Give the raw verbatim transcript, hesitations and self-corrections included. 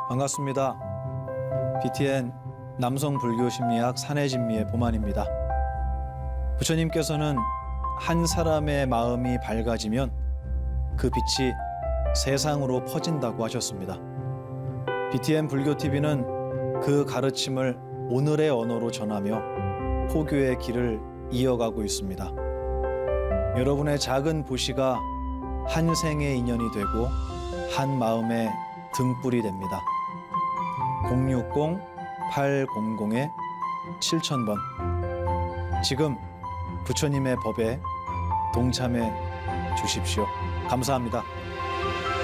반갑습니다. 비티엔 남성 불교 심리학 사내진미의 보만입니다. 부처님께서는 한 사람의 마음이 밝아지면 그 빛이 세상으로 퍼진다고 하셨습니다. 비티엔 불교티비는 그 가르침을 오늘의 언어로 전하며 포교의 길을 이어가고 있습니다. 여러분의 작은 보시가 한 생의 인연이 되고 한 마음의 등불이 됩니다. 공육공 팔공공 칠천 번 지금 부처님의 법에 동참해 주십시오. 감사합니다.